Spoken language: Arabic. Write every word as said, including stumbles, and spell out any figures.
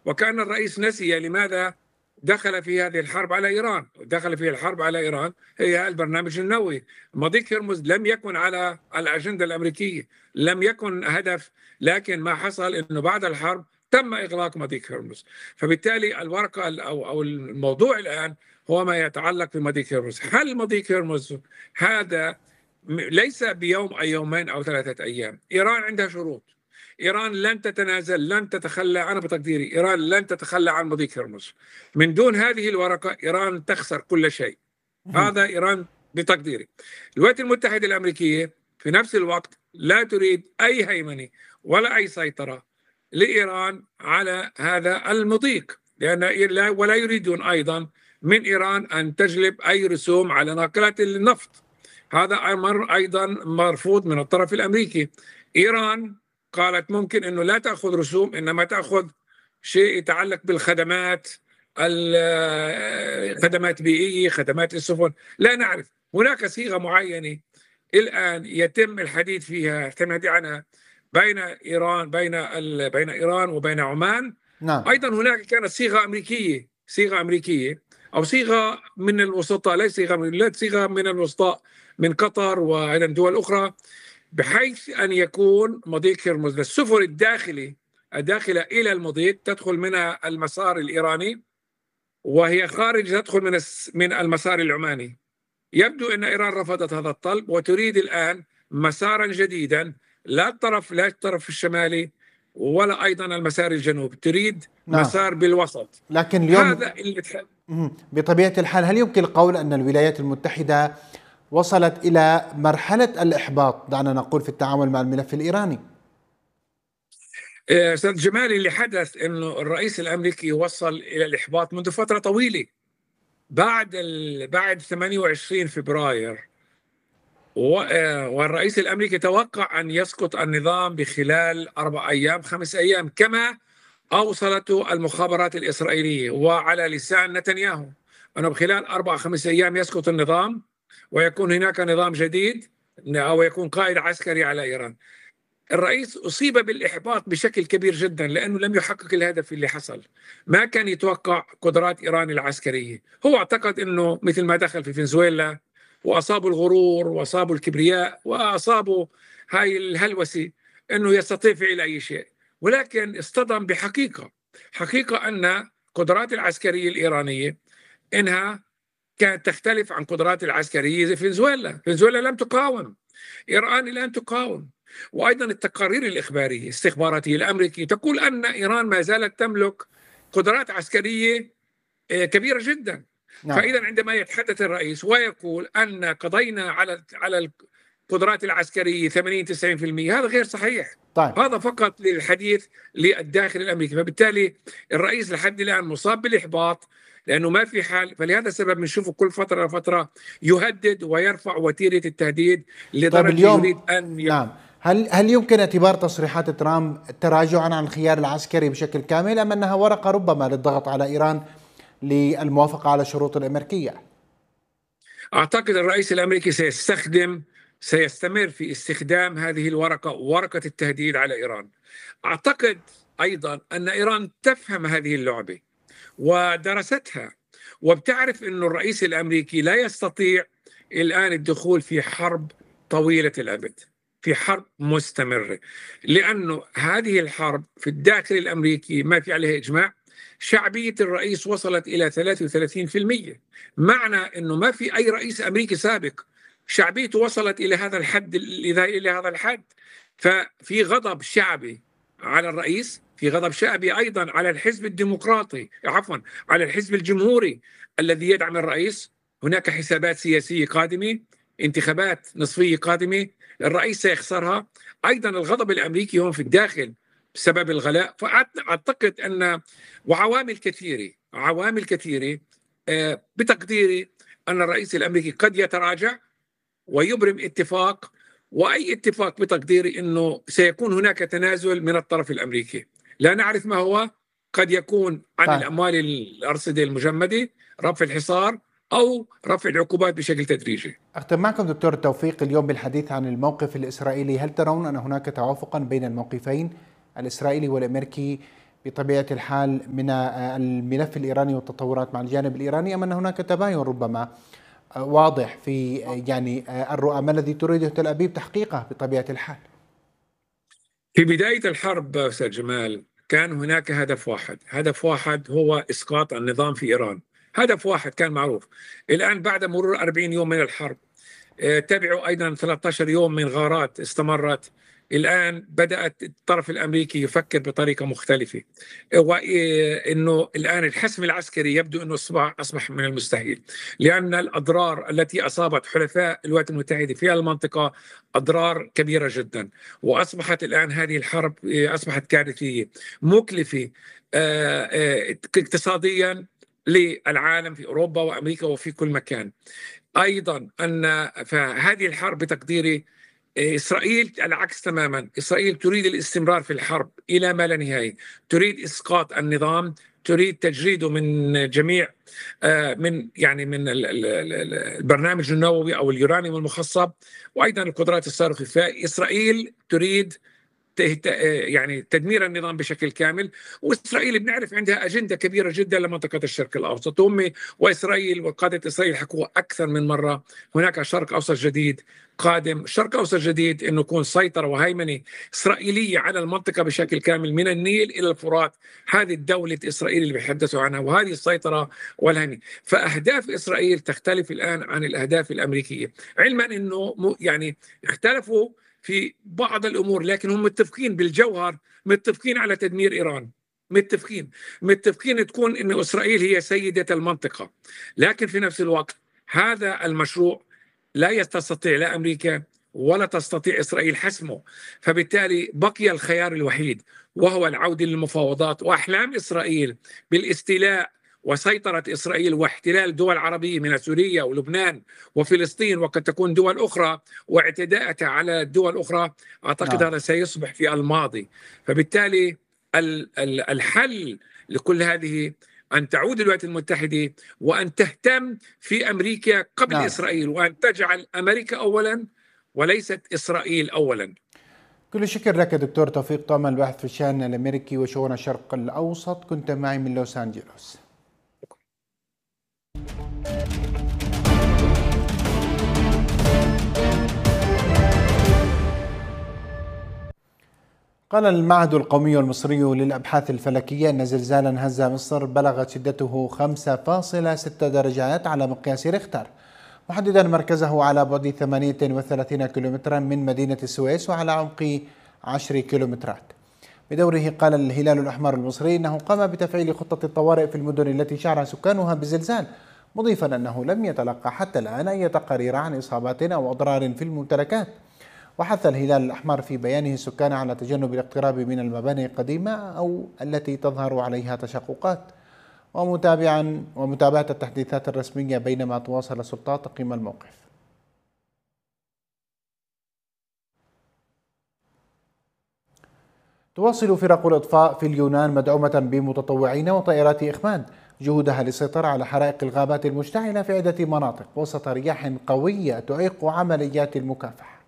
وكأن الرئيس نسي لماذا دخل في هذه الحرب على إيران. دخل في الحرب على إيران هي البرنامج النووي. مضيق هرمز لم يكن على الأجندة الأمريكية، لم يكن هدف، لكن ما حصل أنه بعد الحرب تم إغلاق مضيق هرمز. فبالتالي الورقة أو أو الموضوع الآن هو ما يتعلق بمضيق هرمز. هل مضيق هرمز هذا ليس بيوم أو يومين أو ثلاثة أيام. إيران عندها شروط. إيران لن تتنازل، لن تتخلى. أنا بتقديري إيران لن تتخلى عن مضيق هرمز. من دون هذه الورقة إيران تخسر كل شيء. هذا إيران بتقديري. الولايات المتحدة الأمريكية في نفس الوقت لا تريد أي هيمنة ولا أي سيطرة لإيران على هذا المضيق، لأن ولا يريدون أيضا من إيران أن تجلب أي رسوم على ناقلات النفط. هذا أمر أيضا مرفوض من الطرف الأمريكي. إيران قالت ممكن أنه لا تأخذ رسوم، إنما تأخذ شيء يتعلق بالخدمات، الخدمات بيئية، خدمات السفن، لا نعرف. هناك صيغة معينة الآن يتم الحديث فيها، يتم الحديث عنها بين إيران بين بين إيران وبين عمان. نعم. أيضا هناك كانت صيغة أمريكية، صيغة أمريكية أو صيغة من الوسطاء، ليس صيغة من لا صيغة من الوسطاء من قطر وأيضا دول أخرى، بحيث أن يكون مضيق هرمز للسفن الداخلي الداخلة إلى المضيق تدخل منها المسار الإيراني، وهي خارج تدخل من من المسار العماني. يبدو أن إيران رفضت هذا الطلب وتريد الآن مسارا جديدا، لا الطرف لا الطرف الشمالي ولا أيضا المسار الجنوبي، تريد نعم. مسار بالوسط. لكن اليوم هذا اللي بطبيعة الحال هل يمكن القول أن الولايات المتحدة وصلت إلى مرحلة الإحباط، دعنا نقول، في التعامل مع الملف الإيراني؟ أستاذ جمالي، اللي حدث أنه الرئيس الأمريكي وصل إلى الإحباط منذ فترة طويلة. بعد ال... بعد ثمانية وعشرين فبراير والرئيس الأمريكي توقع أن يسقط النظام بخلال أربع أيام خمس أيام كما أوصلته المخابرات الإسرائيلية وعلى لسان نتنياهو، أنه بخلال أربع خمس أيام يسقط النظام ويكون هناك نظام جديد أو يكون قائد عسكري على إيران. الرئيس أصيب بالإحباط بشكل كبير جدا لأنه لم يحقق الهدف اللي حصل. ما كان يتوقع قدرات إيران العسكرية. هو اعتقد أنه مثل ما دخل في فنزويلا وأصابوا الغرور وأصابوا الكبرياء وأصابوا هاي الهلوسة أنه يستطيع فعل أي شيء، ولكن اصطدم بحقيقة حقيقة أن قدرات العسكرية الإيرانية إنها كانت تختلف عن قدرات العسكرية زي فنزويلا. فنزويلا لم تقاوم، إيران الآن تقاوم. وأيضا التقارير الإخبارية الاستخباراتية الأمريكية تقول أن إيران ما زالت تملك قدرات عسكرية كبيرة جدا. نعم. فإذا عندما يتحدث الرئيس ويقول أن قضينا على على القدرات العسكرية ثمانين تسعين بالمئة، هذا غير صحيح. طيب. هذا فقط للحديث للداخل الأمريكي. فبالتالي الرئيس لحد الآن مصاب بالإحباط لأنه ما في حال. فلهذا السبب بنشوفه كل فترة لفترة يهدد ويرفع وتيرة التهديد لدرجة طيب اليوم يريد أن ي... نعم. هل هل يمكن اعتبار تصريحات ترامب تراجعا عن الخيار العسكري بشكل كامل، أم أنها ورقة ربما للضغط على إيران للموافقة على الشروط الأمريكية؟ أعتقد الرئيس الأمريكي سيستخدم سيستمر في استخدام هذه الورقة، ورقة التهديد على إيران. أعتقد أيضا أن إيران تفهم هذه اللعبة ودرستها وبتعرف أن الرئيس الأمريكي لا يستطيع الآن الدخول في حرب طويلة الأبد، في حرب مستمرة، لأنه هذه الحرب في الداخل الأمريكي ما في عليها إجماع. شعبية الرئيس وصلت إلى ثلاثة وثلاثين بالمئة، معنى أنه ما في أي رئيس أمريكي سابق شعبيته وصلت إلى هذا الحد إلى هذا الحد. ففي غضب شعبي على الرئيس، في غضب شعبي أيضا على الحزب الديمقراطي عفوا على الحزب الجمهوري الذي يدعم الرئيس. هناك حسابات سياسية قادمة، انتخابات نصفية قادمة، الرئيس سيخسرها. أيضا الغضب الأمريكي هون في الداخل بسبب الغلاء. فأعتقد أن وعوامل كثيرة عوامل كثيرة بتقديري أن الرئيس الأمريكي قد يتراجع ويبرم اتفاق، وأي اتفاق بتقديري أنه سيكون هناك تنازل من الطرف الأمريكي، لا نعرف ما هو. قد يكون عن طيب. الأموال الأرصدة المجمدة، رفع الحصار، أو رفع العقوبات بشكل تدريجي. أختم معكم دكتور توفيق اليوم بالحديث عن الموقف الإسرائيلي. هل ترون أن هناك توافقا بين الموقفين الإسرائيلي والأمريكي بطبيعة الحال من الملف الإيراني والتطورات مع الجانب الإيراني، أم أن هناك تباين ربما واضح في يعني الرؤى؟ ما الذي تريده تل أبيب تحقيقه بطبيعة الحال؟ في بداية الحرب أستاذ جمال كان هناك هدف واحد، هدف واحد هو إسقاط النظام في إيران. هدف واحد كان معروف. الآن بعد مرور أربعين يوم من الحرب، تبعوا أيضا ثلاثة عشر يوم من غارات استمرت، الآن بدأت الطرف الأمريكي يفكر بطريقة مختلفة، وإنه الآن الحسم العسكري يبدو أنه أصبح أصبح من المستحيل، لأن الأضرار التي أصابت حلفاء الولايات المتحدة في المنطقة أضرار كبيرة جدا، وأصبحت الآن هذه الحرب أصبحت كارثية مكلفة اقتصاديا للعالم في أوروبا وأمريكا وفي كل مكان. أيضا أن فهذه الحرب بتقديري إسرائيل العكس تماما، إسرائيل تريد الاستمرار في الحرب إلى ما لا نهاية، تريد إسقاط النظام، تريد تجريده من جميع من يعني من البرنامج النووي أو اليورانيوم المخصب، وأيضا القدرات الصاروخية. فإسرائيل تريد يعني تدمير النظام بشكل كامل، وإسرائيل بنعرف عندها أجندة كبيرة جدا لمنطقة الشرق الأوسط. هم وإسرائيل وقادة إسرائيل حكوا أكثر من مرة هناك شرق أوسط جديد قادم، شرق أوسط جديد إنه يكون سيطرة وهيمنة إسرائيلية على المنطقة بشكل كامل من النيل إلى الفرات. هذه الدولة إسرائيل اللي بيحدثوا عنها، وهذه السيطرة والهيمنة. فأهداف إسرائيل تختلف الآن عن الأهداف الأمريكية، علما إنه يعني اختلفوا في بعض الأمور، لكن هم متفقين بالجوهر، متفقين على تدمير إيران، متفقين متفقين تكون إن إسرائيل هي سيدة المنطقة. لكن في نفس الوقت هذا المشروع لا تستطيع لا أمريكا ولا تستطيع إسرائيل حسمه، فبالتالي بقي الخيار الوحيد وهو العودة للمفاوضات. وأحلام إسرائيل بالاستيلاء وسيطرة إسرائيل واحتلال دول عربية من سوريا ولبنان وفلسطين وقد تكون دول أخرى واعتداءاتها على الدول الأخرى، أعتقد هذا سيصبح في الماضي. فبالتالي الحل لكل هذه أن تعود الولايات المتحدة وأن تهتم في أمريكا قبل نعم. إسرائيل، وأن تجعل أمريكا أولا وليست إسرائيل أولا. كل الشكر لك دكتور توفيق طعمة، الباحث في الشأن الأمريكي وشؤون الشرق الأوسط، كنت معي من لوس أنجلوس. قال المعهد القومي المصري للأبحاث الفلكية أن زلزالا هز مصر بلغت شدته خمسة فاصلة ستة درجات على مقياس ريختر، محددا مركزه على بعد ثمانية وثلاثين كيلومترا من مدينة السويس وعلى عمق عشر كيلومترات. بدوره قال الهلال الأحمر المصري أنه قام بتفعيل خطة الطوارئ في المدن التي شعر سكانها بالزلزال، مضيفا أنه لم يتلقى حتى الآن أي تقارير عن إصابات أو أضرار في الممتلكات. وحث الهلال الأحمر في بيانه السكان على تجنب الاقتراب من المباني القديمة أو التي تظهر عليها تشققات، ومتابعا ومتابعة التحديثات الرسمية بينما تواصل السلطات تقييم الموقف. تواصل فرق الإطفاء في اليونان مدعومة بمتطوعين وطائرات إخماد جهودها للسيطرة على حرائق الغابات المشتعلة في عدة مناطق وسط رياح قوية تعيق عمليات المكافحة.